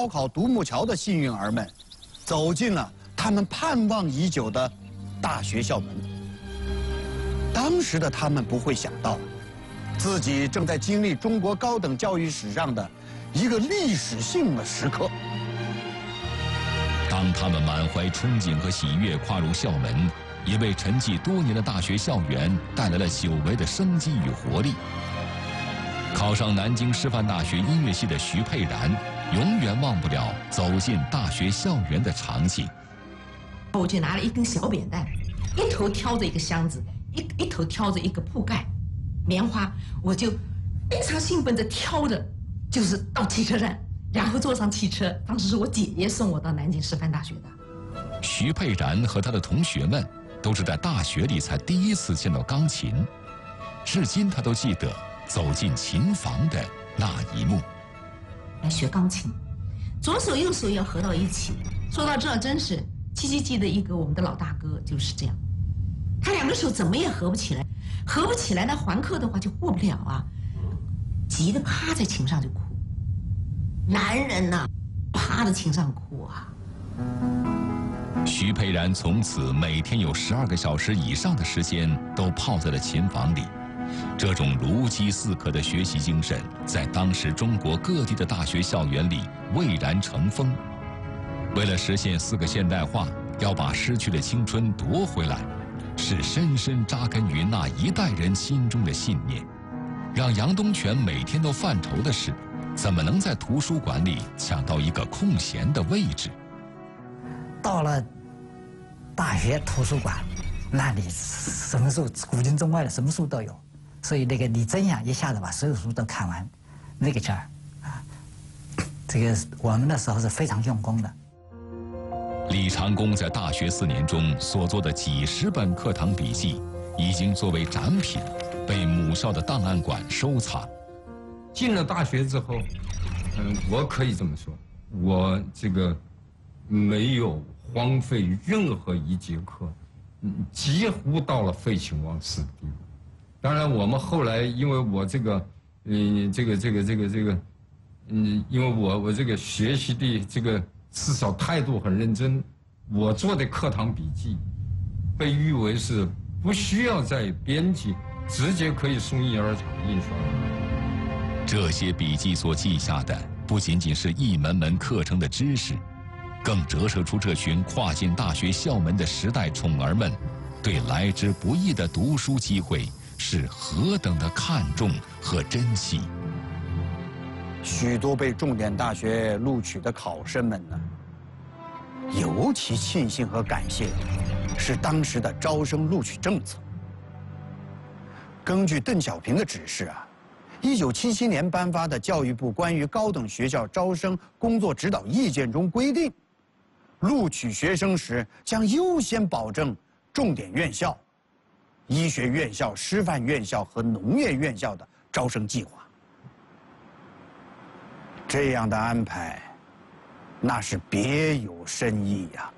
高考独木桥的幸运儿们，走进了他们盼望已久的大学校门。当时的他们不会想到，自己正在经历中国高等教育史上的一个历史性的时刻。 当他们满怀憧憬和喜悦跨入校门，也为沉寂多年的大学校园带来了久违的生机与活力。考上南京师范大学音乐系的徐佩然，永远忘不了走进大学校园的场景。 我就拿了一根小扁担，一头挑着一个箱子，一头挑着一个铺盖，棉花，我就非常兴奋地挑着，就是到汽车站，然后坐上汽车。当时是我姐姐送我到南京师范大学的。 徐佩然和他的同学们都是在大学里才第一次见到钢琴，至今他都记得走进琴房的那一幕。 来学钢琴，左手右手要合到一起。说到这，真是七七记的一个我们的老大哥就是这样，他两个手怎么也合不起来，合不起来，那还课的话就过不了啊，急得趴在琴上就哭。男人呐，趴在琴上哭啊。 徐佩然从此每天有12个小时以上的时间都泡在了琴房里，这种如饥似渴的学习精神，在当时中国各地的大学校园里蔚然成风。为了实现4个现代化，要把失去的青春夺回来，是深深扎根于那一代人心中的信念。让杨东全每天都犯愁的是，怎么能在图书馆里抢到一个空闲的位置。 到了大学图书馆，那里什么书古今中外的什么书都有，所以那个你真想一下子把所有书都看完，那个劲儿啊，这个我们那时候是非常用功的。 李长工在大学4年中所做的几10本课堂笔记，已经作为展品被母校的档案馆收藏。 进了大学之后，我可以这么说，我这个没有荒废任何一节课，几乎到了废寝忘食的地步。当然，我们后来因为我这个，因为我这个学习的这个至少态度很认真，我做的课堂笔记，被誉为是不需要再编辑，直接可以送印刷厂印刷。 这些笔记所记下的，不仅仅是一门门课程的知识，更折射出这群跨进大学校门的时代宠儿们，对来之不易的读书机会是何等的看重和珍惜。 许多被重点大学录取的考生们呢，尤其庆幸和感谢是当时的招生录取政策。根据邓小平的指示啊，1977年颁发的教育部关于高等学校招生工作指导意见中规定，录取学生时将优先保证重点院校、医学院校、师范院校和农业院校的招生计划。这样的安排，那是别有深意呀。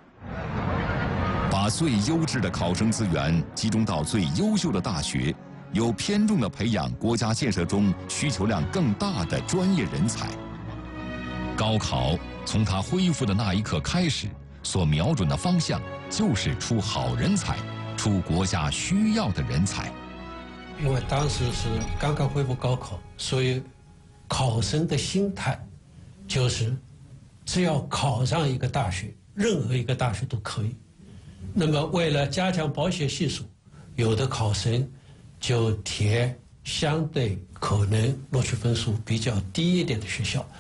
把最优质的考生资源集中到最优秀的大学，有偏重地培养国家建设中需求量更大的专业人才。高考从它恢复的那一刻开始，所瞄准的方向就是出好人才，出国家需要的人才。 因为当时是刚刚恢复高考，所以考生的心态就是只要考上一个大学，任何一个大学都可以。那么为了加强保险系数，有的考生就填相对可能录取分数比较低一点的学校。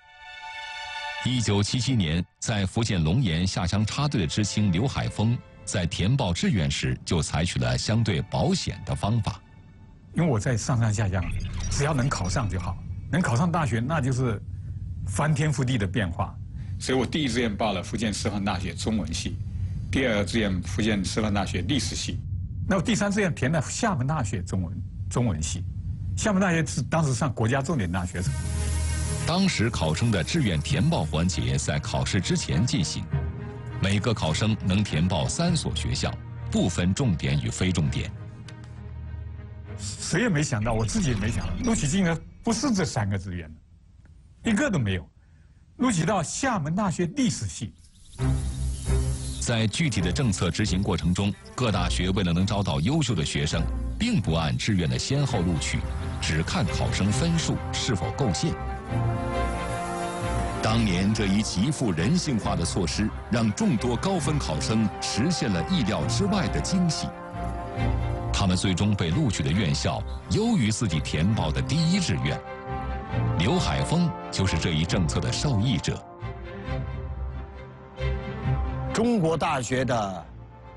1977年，在福建龙岩下乡插队的知青刘海峰，在填报志愿时就采取了相对保险的方法。 因为我在上上下乡，只要能考上就好，能考上大学那就是翻天覆地的变化。所以我第一志愿报了福建师范大学中文系，第二志愿福建师范大学历史系，那我第3志愿填了厦门大学中文系。厦门大学是当时上国家重点大学。 当时考生的志愿填报环节在考试之前进行，每个考生能填报3所学校，不分重点与非重点。 谁也没想到，我自己也没想到，录取金额不是这3个志愿的，一个都没有。 录取到厦门大学历史系。 在具体的政策执行过程中，各大学为了能招到优秀的学生，并不按志愿的先后录取，只看考生分数是否够线。当年这一极富人性化的措施，让众多高分考生实现了意料之外的惊喜。他们最终被录取的院校优于自己填报的第一志愿。刘海峰就是这一政策的受益者。 中国大学的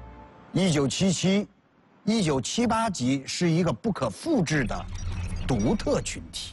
1977、1978级是一个不可复制的独特群体，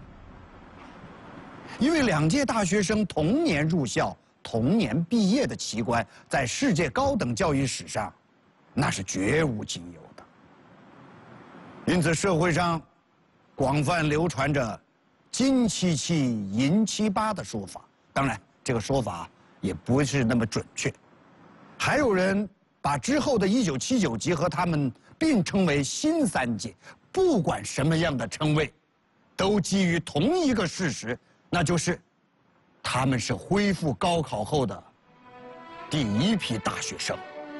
因为2届大学生同年入校、同年毕业的奇观，在世界高等教育史上，那是绝无仅有的。因此，社会上广泛流传着“金77、银78”的说法，当然，这个说法也不是那么准确。还有人把之后的1979级和他们并称为新3届。不管什么样的称谓，都基于同一个事实，那就是他们是恢复高考后的第一批大学生。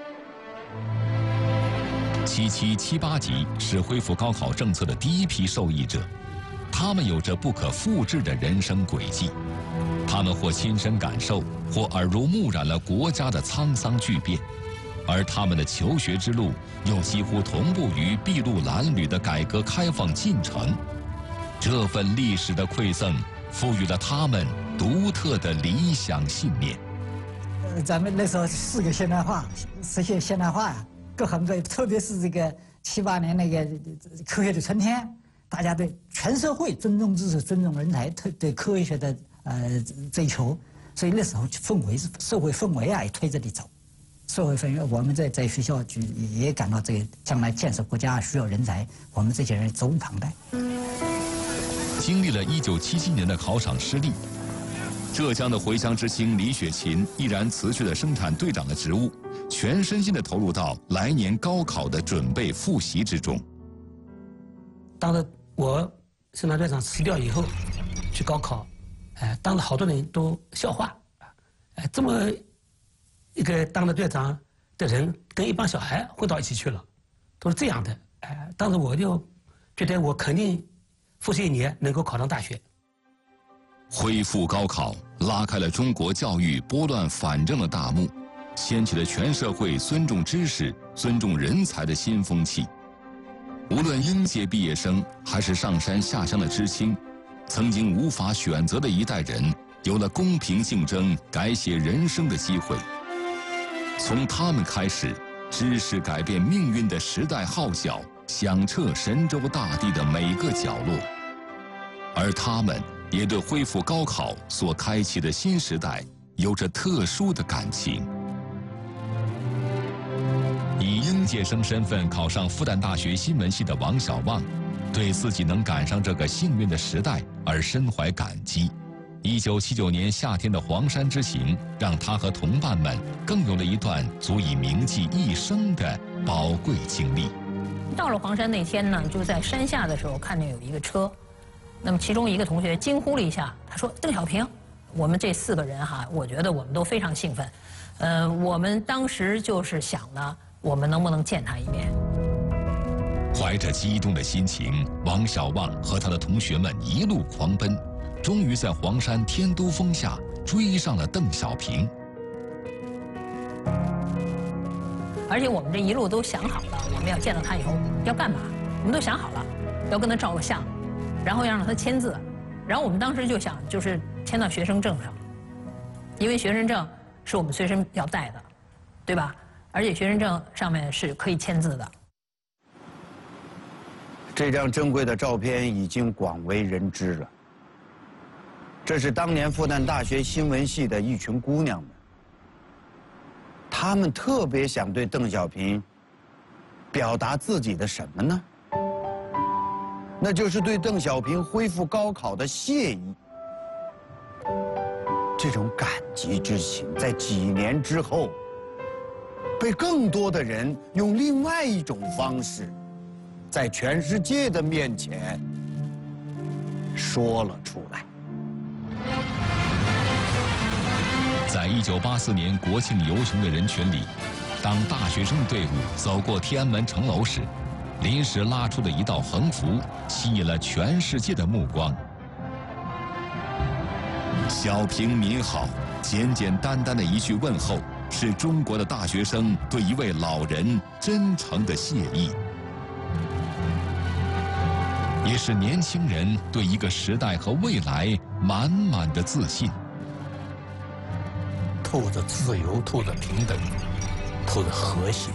77、78级是恢复高考政策的第一批受益者，他们有着不可复制的人生轨迹。他们或亲身感受，或耳濡目染了国家的沧桑巨变，而他们的求学之路又几乎同步于筚路蓝缕的改革开放进程。这份历史的馈赠，赋予了他们独特的理想信念。 咱们那时候4个现代化，实现现代化呀，各行各业，特别是这个78年那个科学的春天，大家对全社会尊重知识、尊重人才，对科学的追求，所以那时候氛围、社会氛围啊也推着你走。社会氛围，我们在学校就也感到这个将来建设国家需要人才，我们这些人责无旁贷。 经历了1977年的考场失利，浙江的回乡之星李雪琴毅然辞去了生产队长的职务，全身心地投入到来年高考的准备复习之中。 当着我生产队长辞掉以后，去高考，当着好多人都笑话，这么一个当了队长的人，跟一帮小孩混到一起去了，都是这样的。当时我就觉得我肯定复习1年能够考上大学。 恢复高考，拉开了中国教育拨乱反正的大幕，掀起了全社会尊重知识、尊重人才的新风气。无论应届毕业生还是上山下乡的知青，曾经无法选择的一代人，有了公平竞争、改写人生的机会。从他们开始，知识改变命运的时代号角响彻神州大地的每个角落，而他们也对恢复高考所开启的新时代有着特殊的感情。以应届生身份考上复旦大学新闻系的王小旺，对自己能赶上这个幸运的时代而深怀感激。1979年夏天的黄山之行，让他和同伴们更有了一段足以铭记一生的宝贵经历。 到了黄山那天呢，就在山下的时候看见有一个车，那么其中一个同学惊呼了一下，他说：“邓小平！”我们这4个人哈，我觉得我们都非常兴奋。我们当时就是想呢，我们能不能见他一面？ 怀着激动的心情，王小旺和他的同学们一路狂奔，终于在黄山天都峰下追上了邓小平。 而且我们这一路都想好了，我们要见到他以后要干嘛，我们都想好了，要跟他照个相，然后要让他签字，然后我们当时就想，就是签到学生证上，因为学生证是我们随身要带的，对吧？而且学生证上面是可以签字的。 这张珍贵的照片已经广为人知了。这是当年复旦大学新闻系的一群姑娘们，她们特别想对邓小平表达自己的什么呢？那就是对邓小平恢复高考的谢意。这种感激之情，在几年之后，被更多的人用另外一种方式，在全世界的面前说了出来。 在1984年国庆游行的人群里，当大学生队伍走过天安门城楼时，临时拉出的一道横幅吸引了全世界的目光。小平民好，简简单单的一句问候，是中国的大学生对一位老人真诚的谢意，也是年轻人对一个时代和未来满满的自信。 透着自由，透着平等，透着和谐，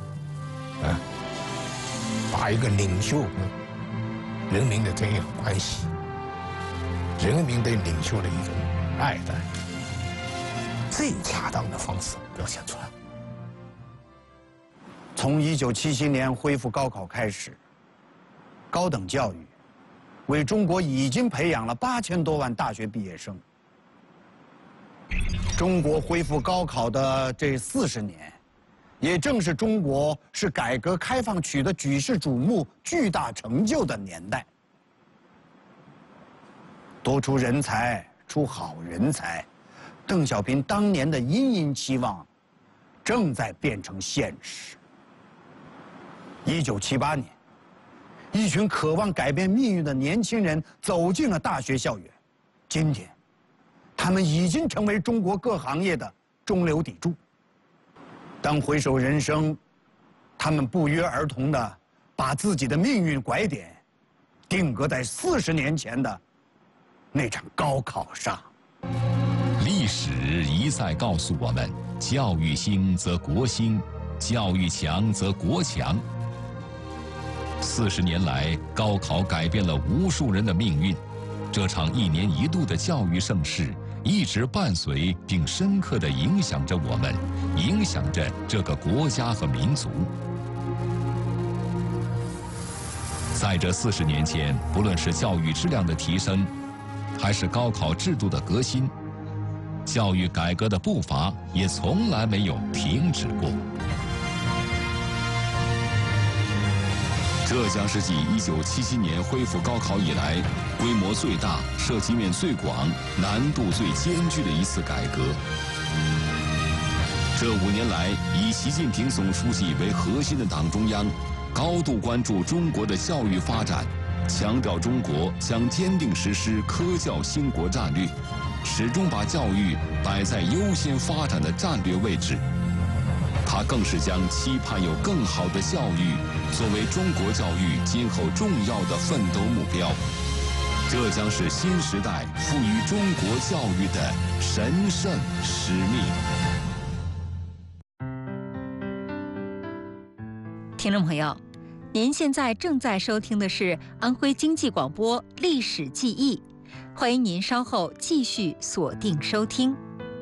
把一个领袖跟人民的这样关系，人民对领袖的一种爱戴，最恰当的方式表现出来。 从1977年恢复高考开始，高等教育为中国已经培养了8000多万大学毕业生。中国恢复高考的这40年，也正是中国是改革开放取得举世瞩目巨大成就的年代。多出人才，出好人才，邓小平当年的殷殷期望，正在变成现实。1978年，一群渴望改变命运的年轻人走进了大学校园，今天，他们已经成为中国各行业的中流砥柱。当回首人生，他们不约而同地把自己的命运拐点定格在40年前的那场高考上。 历史一再告诉我们：教育兴则国兴，教育强则国强。40年来，高考改变了无数人的命运。这场1年1度的教育盛事，一直伴随并深刻地影响着我们，影响着这个国家和民族。在这40年间，不论是教育质量的提升，还是高考制度的革新，教育改革的步伐也从来没有停止过。这将是继1977年恢复高考以来，规模最大、涉及面最广、难度最艰巨的一次改革。这5年来，以习近平总书记为核心的党中央，高度关注中国的教育发展，强调中国将坚定实施科教兴国战略，始终把教育摆在优先发展的战略位置。他更是将期盼有更好的教育作为中国教育今后重要的奋斗目标，这将是新时代赋予中国教育的神圣使命。 听众朋友，您现在正在收听的是安徽经济广播《历史记忆》，欢迎您稍后继续锁定收听。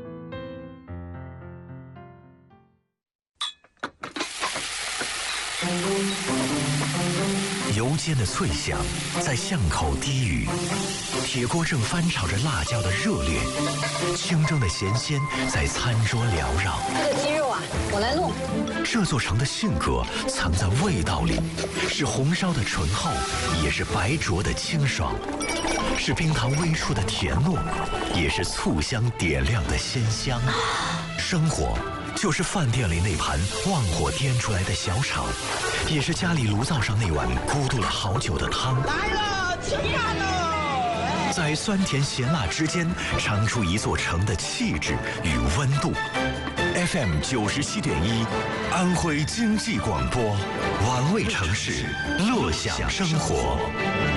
油煎的脆响在巷口低语，铁锅正翻炒着辣椒的热烈，清蒸的咸鲜在餐桌缭绕。 这个鸡肉啊，我来弄。 这座城的性格藏在味道里，是红烧的醇厚，也是白灼的清爽，是冰糖微出的甜糯，也是醋香点亮的鲜香。生活就是饭店里那盘旺火颠出来的小炒，也是家里炉灶上那碗咕嘟了好久的汤。 来了，吃饭了！ 在酸甜咸辣之间，尝出一座城的气质与温度。FM 97.1，安徽经济广播，玩味城市，乐享生活。